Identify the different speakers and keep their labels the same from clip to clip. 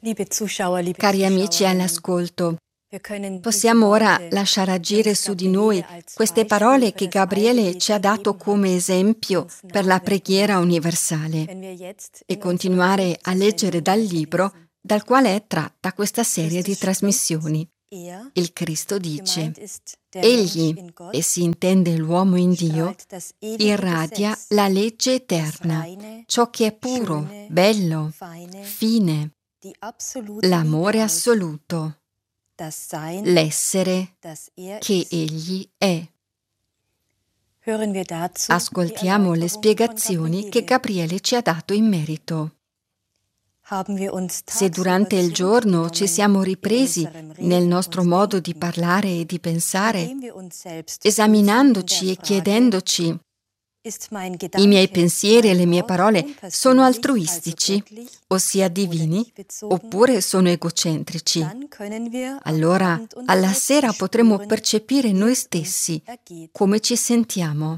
Speaker 1: Cari amici all'ascolto, possiamo ora lasciare agire su di noi queste parole che Gabriele ci ha dato come esempio per la preghiera universale e continuare a leggere dal libro dal quale è tratta questa serie di trasmissioni. Il Cristo dice: Egli, e si intende l'uomo in Dio, irradia la legge eterna, ciò che è puro, bello, fine, l'amore assoluto, l'essere che Egli è. Ascoltiamo le spiegazioni che Gabriele ci ha dato in merito. Se durante il giorno ci siamo ripresi nel nostro modo di parlare e di pensare, esaminandoci e chiedendoci: i miei pensieri e le mie parole sono altruistici, ossia divini, oppure sono egocentrici? Allora, alla sera potremo percepire noi stessi, come ci sentiamo.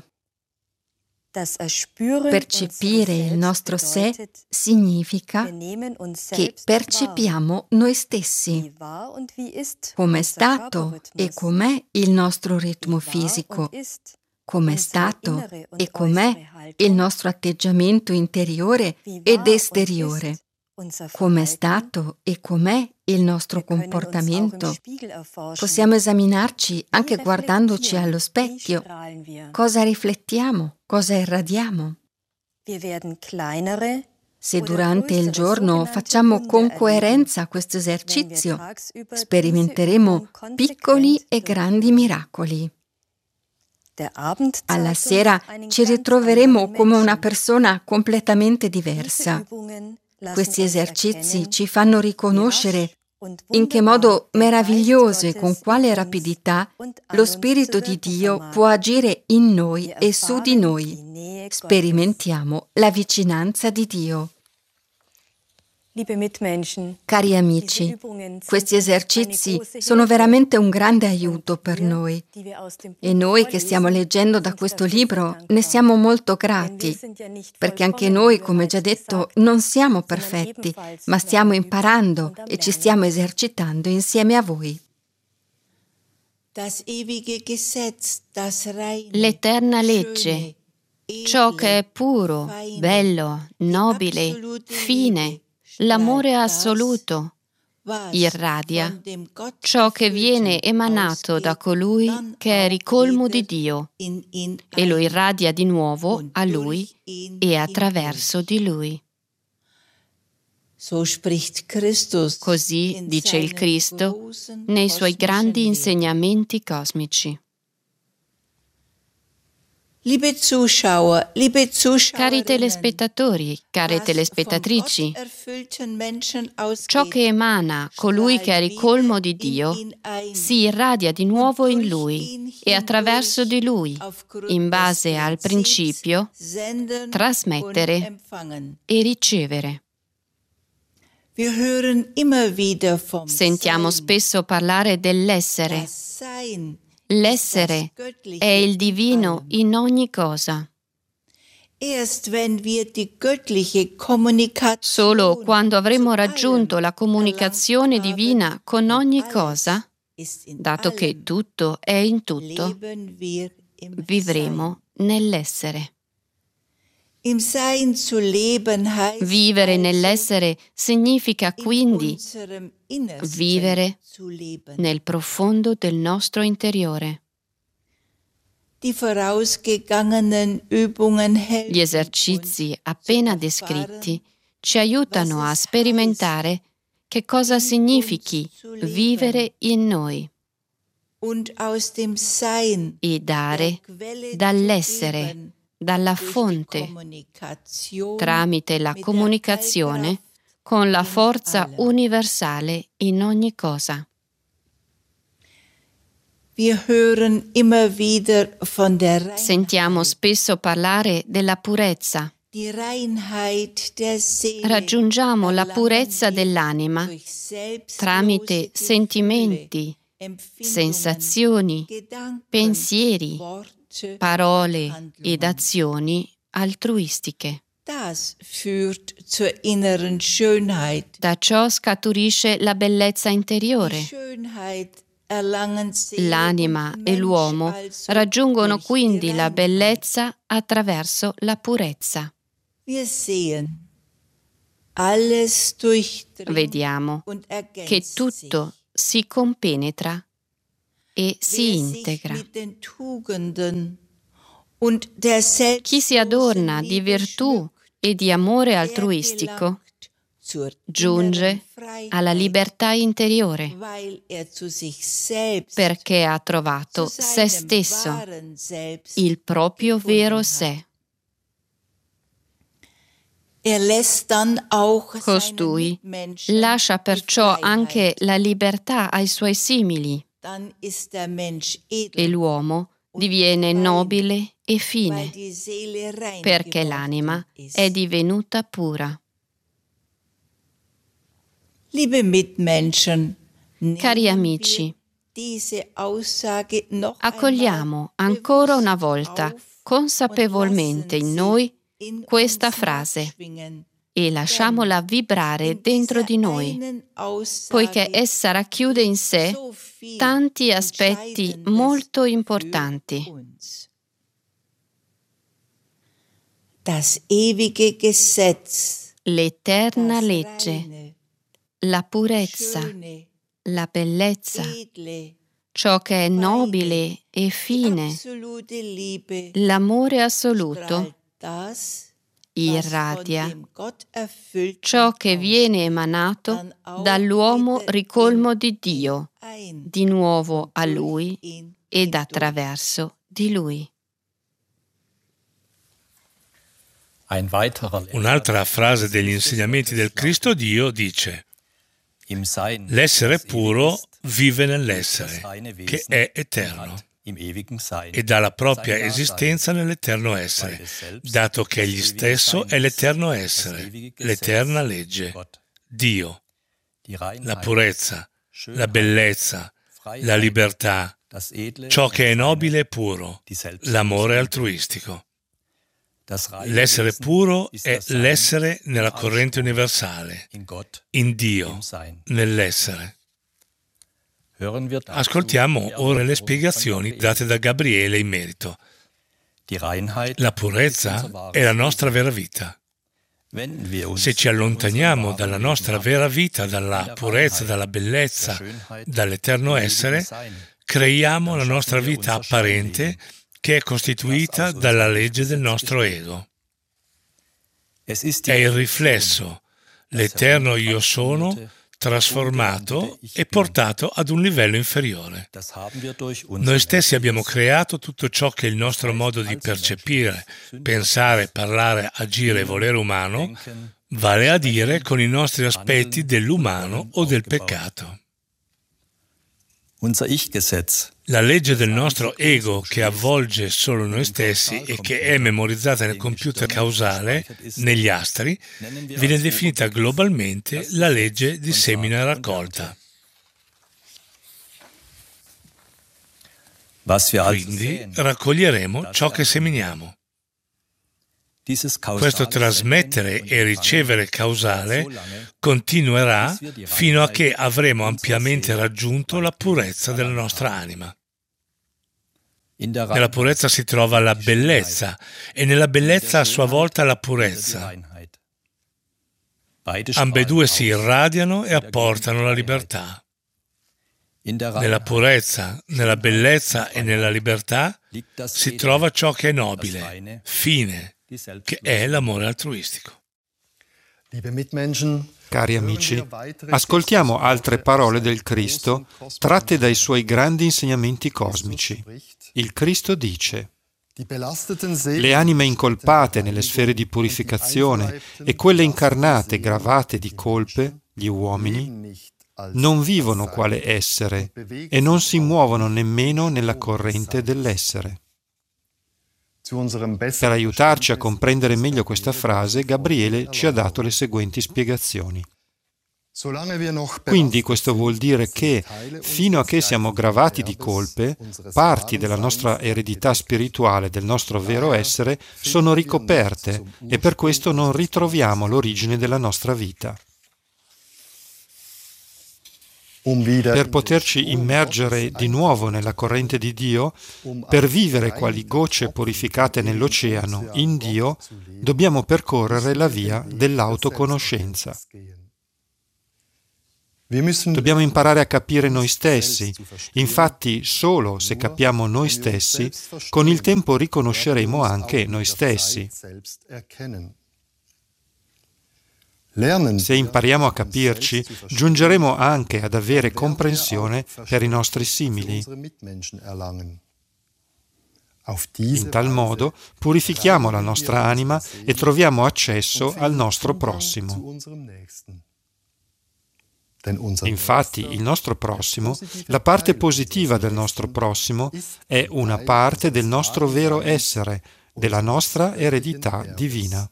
Speaker 1: Percepire il nostro sé significa che percepiamo noi stessi, come è stato e com'è il nostro ritmo fisico, come è stato e com'è il nostro atteggiamento interiore ed esteriore, come è stato e com'è il nostro comportamento. Possiamo esaminarci anche guardandoci allo specchio. Cosa riflettiamo? Cosa irradiamo? Se durante il giorno facciamo con coerenza questo esercizio, sperimenteremo piccoli e grandi miracoli. Alla sera ci ritroveremo come una persona completamente diversa. Questi esercizi ci fanno riconoscere in che modo meraviglioso e con quale rapidità lo Spirito di Dio può agire in noi e su di noi. Sperimentiamo la vicinanza di Dio. Cari amici, questi esercizi sono veramente un grande aiuto per noi e noi che stiamo leggendo da questo libro ne siamo molto grati, perché anche noi, come già detto, non siamo perfetti, ma stiamo imparando e ci stiamo esercitando insieme a voi.
Speaker 2: L'eterna legge, ciò che è puro, bello, nobile, fine, l'amore assoluto, irradia ciò che viene emanato da colui che è ricolmo di Dio e lo irradia di nuovo a Lui e attraverso di Lui. Così dice il Cristo nei suoi grandi insegnamenti cosmici. Cari telespettatori, care telespettatrici, ciò che emana colui che è ricolmo di Dio si irradia di nuovo in Lui e attraverso di Lui, in base al principio trasmettere e ricevere. Sentiamo spesso parlare dell'essere. L'essere è il divino in ogni cosa. Solo quando avremo raggiunto la comunicazione divina con ogni cosa, dato che tutto è in tutto, vivremo nell'essere. Vivere nell'essere significa quindi vivere nel profondo del nostro interiore. Gli esercizi appena descritti ci aiutano a sperimentare che cosa significhi vivere in noi e dare dall'essere, dalla fonte, tramite la comunicazione con la forza universale in ogni cosa. Sentiamo spesso parlare della purezza. Raggiungiamo la purezza dell'anima tramite sentimenti, sensazioni, pensieri, parole ed azioni altruistiche. Da ciò scaturisce la bellezza interiore. L'anima e l'uomo raggiungono quindi la bellezza attraverso la purezza. Vediamo che tutto si compenetra e si integra. Chi si adorna di virtù e di amore altruistico giunge alla libertà interiore perché ha trovato se stesso, il proprio vero sé. Costui lascia perciò anche la libertà ai suoi simili e l'uomo diviene nobile e fine perché l'anima è divenuta pura. Cari amici, accogliamo ancora una volta consapevolmente in noi questa frase e lasciamola vibrare dentro di noi, poiché essa racchiude in sé tanti aspetti molto importanti. L'eterna legge, la purezza, la bellezza, ciò che è nobile e fine, l'amore assoluto, irradia ciò che viene emanato dall'uomo ricolmo di Dio, di nuovo a Lui ed attraverso di Lui.
Speaker 3: Un'altra frase degli insegnamenti del Cristo Dio dice: l'essere puro vive nell'essere, che è eterno, e dà la propria esistenza nell'eterno essere, dato che egli stesso è l'eterno essere, l'eterna legge, Dio, la purezza, la bellezza, la libertà, ciò che è nobile e puro, l'amore altruistico. L'essere puro è l'essere nella corrente universale, in Dio, nell'essere. Ascoltiamo ora le spiegazioni date da Gabriele in merito. La purezza è la nostra vera vita. Se ci allontaniamo dalla nostra vera vita, dalla purezza, dalla bellezza, dall'eterno essere, creiamo la nostra vita apparente che è costituita dalla legge del nostro ego. È il riflesso, l'eterno io sono, trasformato e portato ad un livello inferiore. Noi stessi abbiamo creato tutto ciò che è il nostro modo di percepire, pensare, parlare, agire e volere umano, vale a dire con i nostri aspetti dell'umano o del peccato. La legge del nostro ego che avvolge solo noi stessi e che è memorizzata nel computer causale, negli astri, viene definita globalmente la legge di semina e raccolta. Quindi raccoglieremo ciò che seminiamo. Questo trasmettere e ricevere causale continuerà fino a che avremo ampiamente raggiunto la purezza della nostra anima. Nella purezza si trova la bellezza e nella bellezza a sua volta la purezza. Ambedue si irradiano e apportano la libertà. Nella purezza, nella bellezza e nella libertà si trova ciò che è nobile, fine, che è l'amore altruistico.
Speaker 4: Cari amici, ascoltiamo altre parole del Cristo tratte dai suoi grandi insegnamenti cosmici. Il Cristo dice: le anime incolpate nelle sfere di purificazione e quelle incarnate gravate di colpe, gli uomini, non vivono quale essere e non si muovono nemmeno nella corrente dell'essere. Per aiutarci a comprendere meglio questa frase, Gabriele ci ha dato le seguenti spiegazioni. Quindi questo vuol dire che, fino a che siamo gravati di colpe, parti della nostra eredità spirituale, del nostro vero essere, sono ricoperte e per questo non ritroviamo l'origine della nostra vita. Per poterci immergere di nuovo nella corrente di Dio, per vivere quali gocce purificate nell'oceano in Dio, dobbiamo percorrere la via dell'autoconoscenza. Dobbiamo imparare a capire noi stessi. Infatti, solo se capiamo noi stessi, con il tempo riconosceremo anche noi stessi. Se impariamo a capirci, giungeremo anche ad avere comprensione per i nostri simili. In tal modo purifichiamo la nostra anima e troviamo accesso al nostro prossimo. Infatti, il nostro prossimo, la parte positiva del nostro prossimo, è una parte del nostro vero essere, della nostra eredità divina.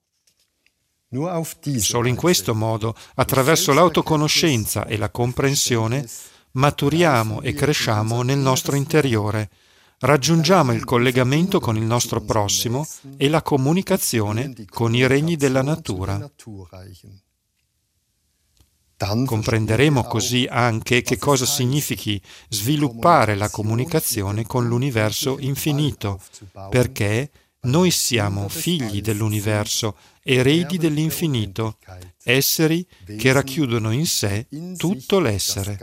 Speaker 4: Solo in questo modo, attraverso l'autoconoscenza e la comprensione, maturiamo e cresciamo nel nostro interiore, raggiungiamo il collegamento con il nostro prossimo e la comunicazione con i regni della natura. Comprenderemo così anche che cosa significhi sviluppare la comunicazione con l'universo infinito, perché noi siamo figli dell'universo, eredi dell'infinito, esseri che racchiudono in sé tutto l'essere.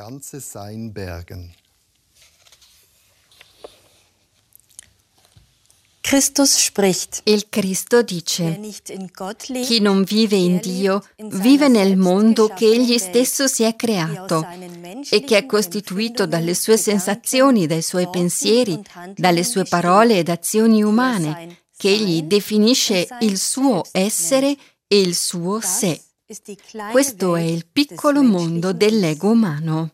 Speaker 1: Il Cristo dice: chi non vive in Dio vive nel mondo che Egli stesso si è creato e che è costituito dalle sue sensazioni, dai suoi pensieri, dalle sue parole ed azioni umane, che Egli definisce il suo essere e il suo sé. Questo è il piccolo mondo dell'ego umano.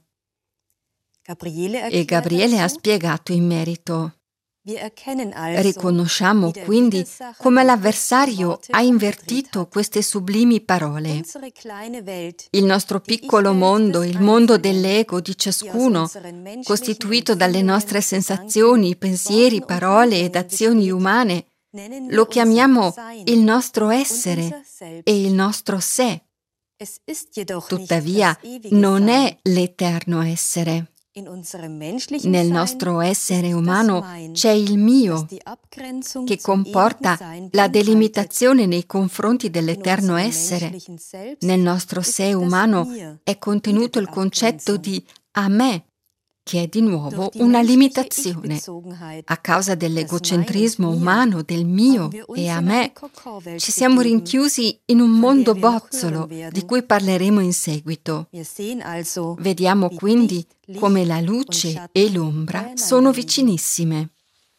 Speaker 1: E Gabriele ha spiegato in merito. Riconosciamo quindi come l'avversario ha invertito queste sublimi parole. Il nostro piccolo mondo, il mondo dell'ego di ciascuno, costituito dalle nostre sensazioni, pensieri, parole ed azioni umane, lo chiamiamo il nostro essere e il nostro sé. Tuttavia, non è l'eterno essere. Nel nostro essere umano c'è il mio, che comporta la delimitazione nei confronti dell'eterno essere. Nel nostro sé umano è contenuto il concetto di a me, che è di nuovo una limitazione. A causa dell'egocentrismo umano, del mio e a me, ci siamo rinchiusi in un mondo bozzolo di cui parleremo in seguito. Vediamo quindi come la luce e l'ombra sono vicinissime.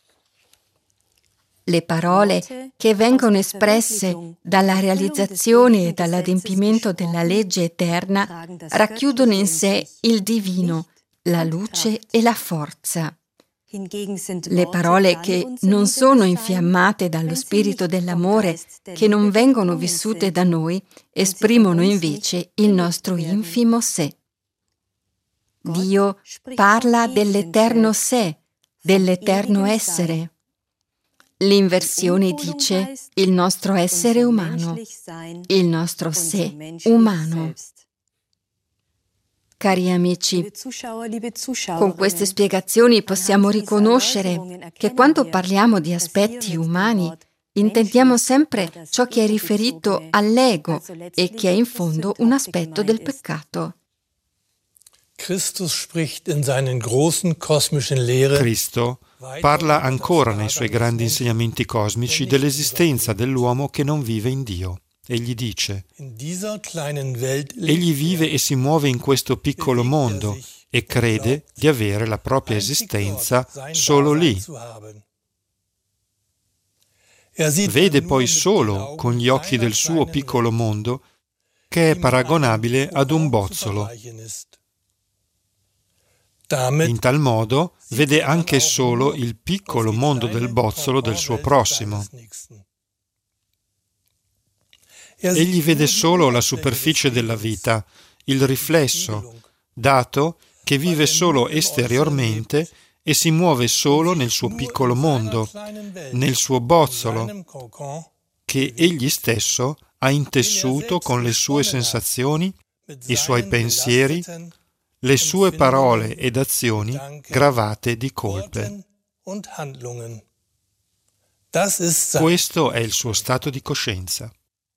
Speaker 1: Le parole che vengono espresse dalla realizzazione e dall'adempimento della legge eterna racchiudono in sé il divino, la luce e la forza. Le parole che non sono infiammate dallo spirito dell'amore, che non vengono vissute da noi, esprimono invece il nostro infimo sé. Dio parla dell'eterno sé, dell'eterno essere. L'inversione dice il nostro essere umano, il nostro sé umano. Cari amici, con queste spiegazioni possiamo riconoscere che quando parliamo di aspetti umani, intendiamo sempre ciò che è riferito all'ego e che è in fondo un aspetto del peccato.
Speaker 3: Cristo
Speaker 4: parla ancora nei suoi grandi insegnamenti cosmici dell'esistenza dell'uomo che non vive in Dio. Egli dice: egli vive e si muove in questo piccolo mondo e crede di avere la propria esistenza solo lì. Vede poi solo con gli occhi del suo piccolo mondo che è paragonabile ad un bozzolo. In tal modo vede anche solo il piccolo mondo del bozzolo del suo prossimo. Egli vede solo la superficie della vita, il riflesso, dato che vive solo esteriormente e si muove solo nel suo piccolo mondo, nel suo bozzolo, che egli stesso ha intessuto con le sue sensazioni, i suoi pensieri, le sue parole ed azioni gravate di colpe. Questo è il suo stato di coscienza.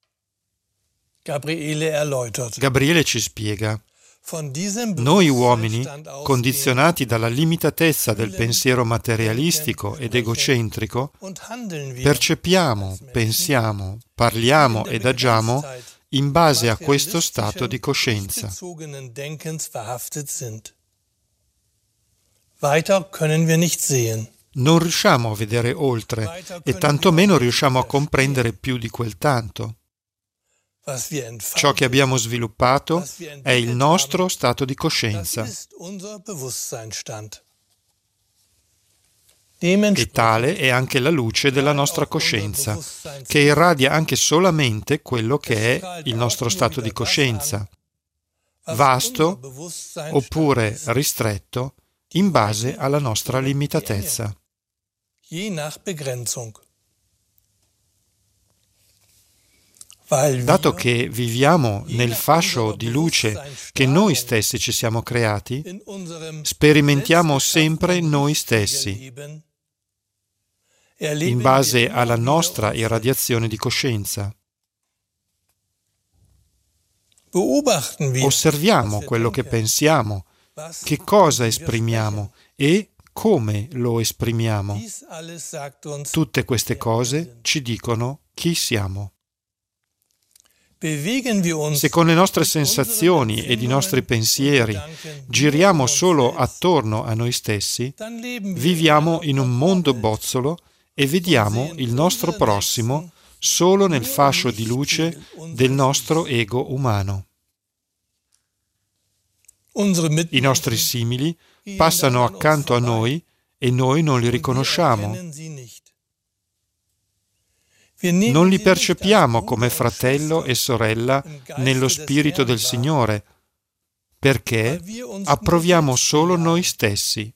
Speaker 4: Gabriele ci spiega: noi uomini, condizionati dalla limitatezza del pensiero materialistico ed egocentrico, percepiamo, pensiamo, parliamo ed agiamo in base a questo stato di coscienza. Non riusciamo a vedere oltre e tantomeno riusciamo a comprendere più di quel tanto. Ciò che abbiamo sviluppato è il nostro stato di coscienza. E tale è anche la luce della nostra coscienza, che irradia anche solamente quello che è il nostro stato di coscienza, vasto oppure ristretto in base alla nostra limitatezza. Dato che viviamo nel fascio di luce che noi stessi ci siamo creati, sperimentiamo sempre noi stessi, in base alla nostra irradiazione di coscienza. Osserviamo quello che pensiamo, che cosa esprimiamo e come lo esprimiamo. Tutte queste cose ci dicono chi siamo. Se con le nostre sensazioni ed i nostri pensieri giriamo solo attorno a noi stessi, viviamo in un mondo bozzolo e vediamo il nostro prossimo solo nel fascio di luce del nostro ego umano. I nostri simili passano accanto a noi e noi non li riconosciamo. Non li percepiamo come fratello e sorella nello Spirito del Signore, perché approviamo solo noi stessi,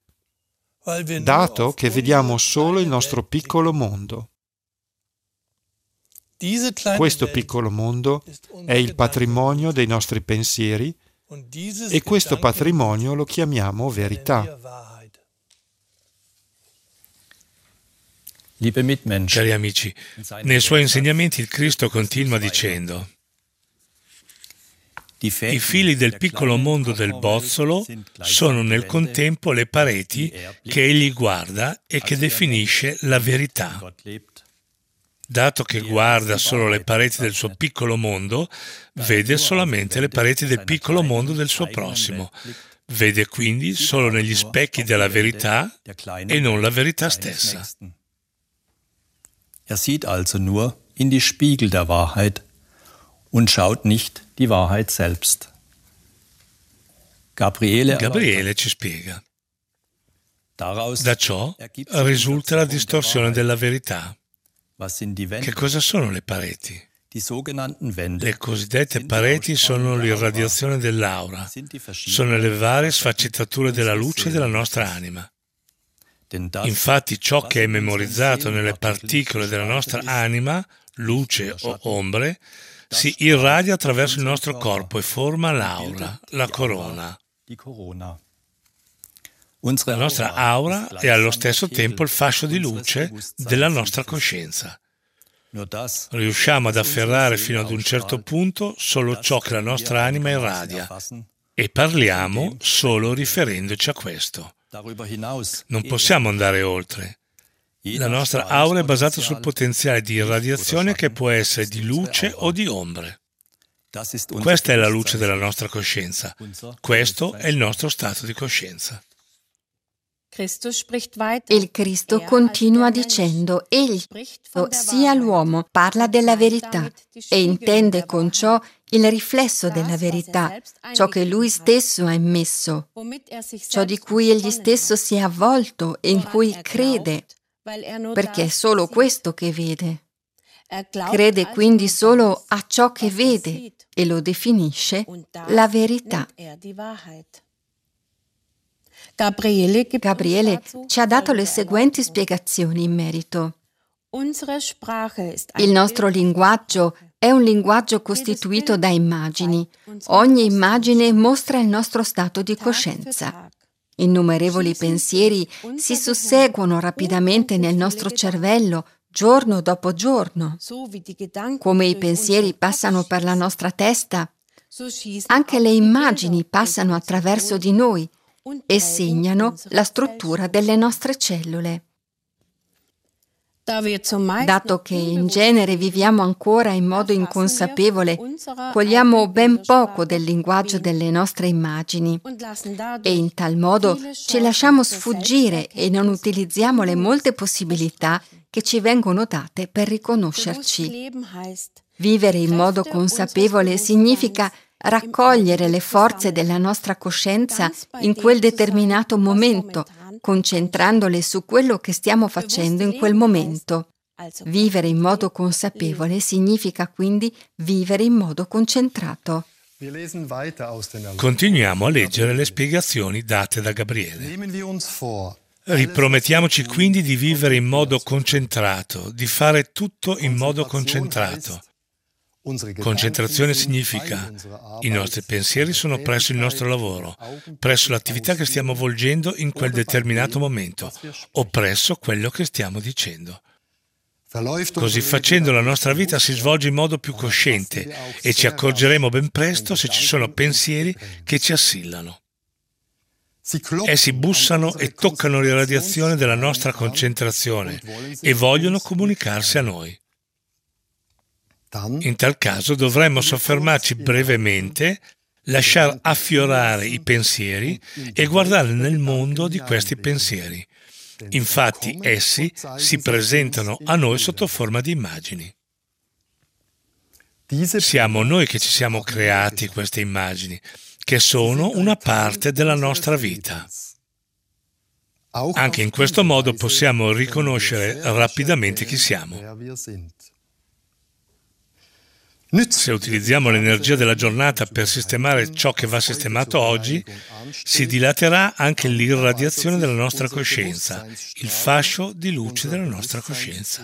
Speaker 4: dato che vediamo solo il nostro piccolo mondo. Questo piccolo mondo è il patrimonio dei nostri pensieri e questo patrimonio lo chiamiamo verità.
Speaker 3: Cari amici, nei suoi insegnamenti il Cristo continua dicendo: i fili del piccolo mondo del bozzolo sono nel contempo le pareti che egli guarda e che definisce la verità. Dato che guarda solo le pareti del suo piccolo mondo, vede solamente le pareti del piccolo mondo del suo prossimo. Vede quindi solo negli specchi della verità e non la verità stessa.
Speaker 5: Sieht also nur in die Spiegel der Wahrheit und schaut nicht die Wahrheit selbst.
Speaker 3: Gabriele ci spiega. Da ciò risulta la distorsione della verità. Che cosa sono le pareti? Le cosiddette pareti sono l'irradiazione dell'aura, sono le varie sfaccettature della luce della nostra anima. Infatti ciò che è memorizzato nelle particole della nostra anima, luce o ombre, si irradia attraverso il nostro corpo e forma l'aura, la corona. La nostra aura è allo stesso tempo il fascio di luce della nostra coscienza. Riusciamo ad afferrare fino ad un certo punto solo ciò che la nostra anima irradia e parliamo solo riferendoci a questo. Non possiamo andare oltre. La nostra aura è basata sul potenziale di irradiazione che può essere di luce o di ombre. Questa è la luce della nostra coscienza. Questo è il nostro stato di coscienza.
Speaker 1: Il Cristo continua dicendo: egli, sia l'uomo, parla della verità e intende con ciò il riflesso della verità, ciò che lui stesso ha immesso, ciò di cui egli stesso si è avvolto e in cui crede, perché è solo questo che vede. Crede quindi solo a ciò che vede e lo definisce la verità. Gabriele ci ha dato le seguenti spiegazioni in merito. Il nostro linguaggio è un linguaggio costituito da immagini. Ogni immagine mostra il nostro stato di coscienza. Innumerevoli pensieri si susseguono rapidamente nel nostro cervello, giorno dopo giorno. Come i pensieri passano per la nostra testa, anche le immagini passano attraverso di noi e segnano la struttura delle nostre cellule. Dato che in genere viviamo ancora in modo inconsapevole, cogliamo ben poco del linguaggio delle nostre immagini e in tal modo ci lasciamo sfuggire e non utilizziamo le molte possibilità che ci vengono date per riconoscerci. Vivere in modo consapevole significa raccogliere le forze della nostra coscienza in quel determinato momento, concentrandole su quello che stiamo facendo in quel momento. Vivere in modo consapevole significa quindi vivere in modo concentrato.
Speaker 3: Continuiamo a leggere le spiegazioni date da Gabriele. Ripromettiamoci quindi di vivere in modo concentrato, di fare tutto in modo concentrato. Concentrazione significa i nostri pensieri sono presso il nostro lavoro, presso l'attività che stiamo svolgendo in quel determinato momento o presso quello che stiamo dicendo. Così facendo la nostra vita si svolge in modo più cosciente e ci accorgeremo ben presto se ci sono pensieri che ci assillano. Essi bussano e toccano l'irradiazione della nostra concentrazione e vogliono comunicarsi a noi. In tal caso dovremmo soffermarci brevemente, lasciar affiorare i pensieri e guardare nel mondo di questi pensieri. Infatti essi si presentano a noi sotto forma di immagini. Siamo noi che ci siamo creati queste immagini, che sono una parte della nostra vita. Anche in questo modo possiamo riconoscere rapidamente chi siamo. Se utilizziamo l'energia della giornata per sistemare ciò che va sistemato oggi, si dilaterà anche l'irradiazione della nostra coscienza, il fascio di luce della nostra coscienza.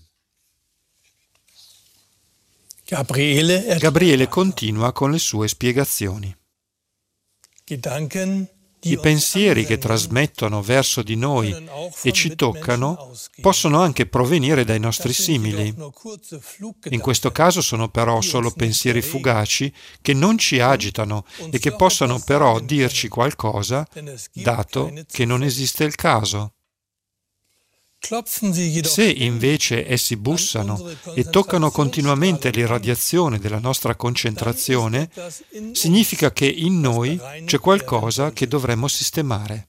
Speaker 4: Gabriele continua con le sue spiegazioni. I pensieri che trasmettono verso di noi e ci toccano possono anche provenire dai nostri simili. In questo caso sono però solo pensieri fugaci che non ci agitano e che possono però dirci qualcosa, dato che non esiste il caso. Se invece essi bussano e toccano continuamente l'irradiazione della nostra concentrazione, significa che in noi c'è qualcosa che dovremmo sistemare.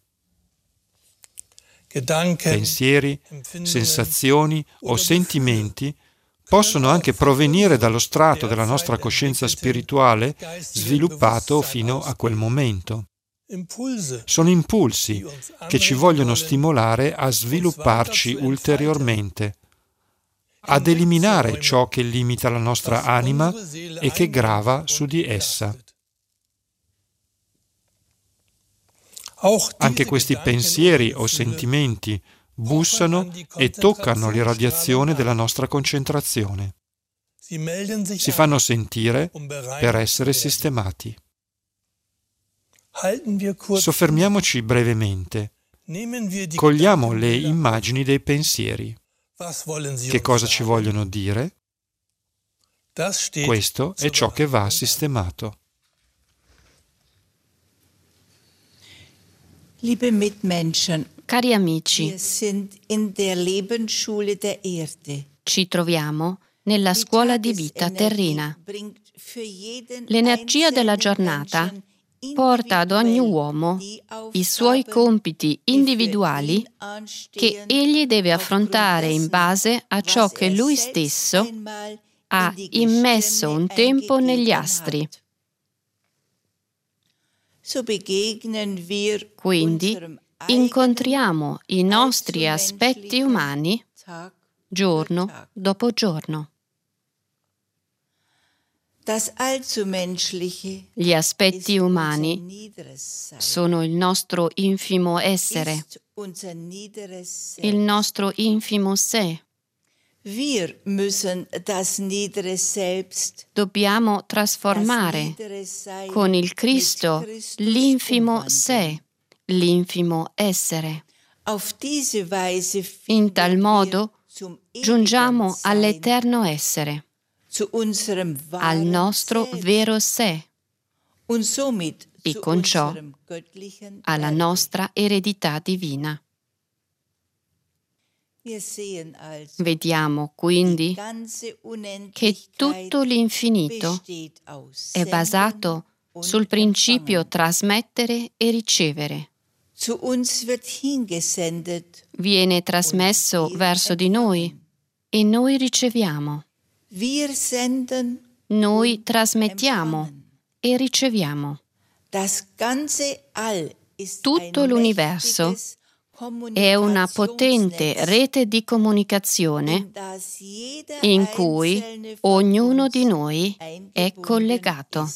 Speaker 4: Pensieri, sensazioni o sentimenti possono anche provenire dallo strato della nostra coscienza spirituale sviluppato fino a quel momento. Sono impulsi che ci vogliono stimolare a svilupparci ulteriormente, ad eliminare ciò che limita la nostra anima e che grava su di essa. Anche questi pensieri o sentimenti bussano e toccano l'irradiazione della nostra concentrazione. Si fanno sentire per essere sistemati. Soffermiamoci brevemente. Cogliamo le immagini dei pensieri. Che cosa ci vogliono dire? Questo è ciò che va sistemato.
Speaker 2: Cari amici, ci troviamo nella scuola di vita terrena. L'energia della giornata porta ad ogni uomo i suoi compiti individuali che egli deve affrontare in base a ciò che lui stesso ha immesso un tempo negli astri. Quindi incontriamo i nostri aspetti umani giorno dopo giorno. Gli aspetti umani sono il nostro infimo essere, il nostro infimo sé. Dobbiamo trasformare con il Cristo l'infimo sé, l'infimo essere. In tal modo giungiamo all'eterno essere, al nostro vero sé e con ciò alla nostra eredità divina. Vediamo quindi che tutto l'infinito è basato sul principio trasmettere e ricevere. Viene trasmesso verso di noi e noi riceviamo. Noi trasmettiamo e riceviamo. Tutto l'universo è una potente rete di comunicazione in cui ognuno di noi è collegato.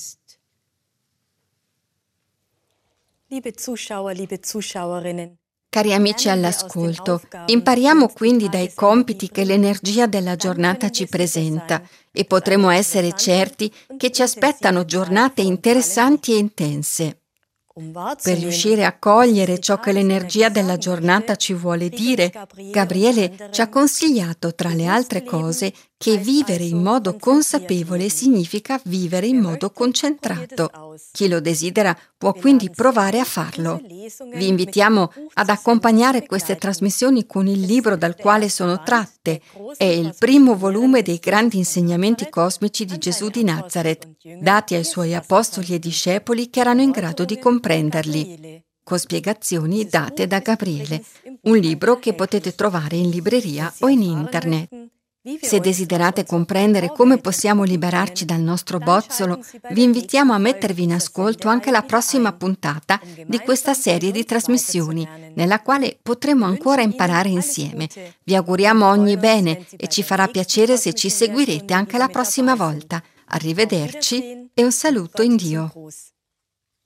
Speaker 1: Cari amici all'ascolto, impariamo quindi dai compiti che l'energia della giornata ci presenta e potremo essere certi che ci aspettano giornate interessanti e intense. Per riuscire a cogliere ciò che l'energia della giornata ci vuole dire, Gabriele ci ha consigliato, tra le altre cose, che vivere in modo consapevole significa vivere in modo concentrato. Chi lo desidera può quindi provare a farlo. Vi invitiamo ad accompagnare queste trasmissioni con il libro dal quale sono tratte. È il primo volume dei grandi insegnamenti cosmici di Gesù di Nazaret, dati ai suoi apostoli e discepoli che erano in grado di comprenderli, con spiegazioni date da Gabriele, un libro che potete trovare in libreria o in internet. Se desiderate comprendere come possiamo liberarci dal nostro bozzolo, vi invitiamo a mettervi in ascolto anche la prossima puntata di questa serie di trasmissioni, nella quale potremo ancora imparare insieme. Vi auguriamo ogni bene e ci farà piacere se ci seguirete anche la prossima volta. Arrivederci e un saluto in Dio.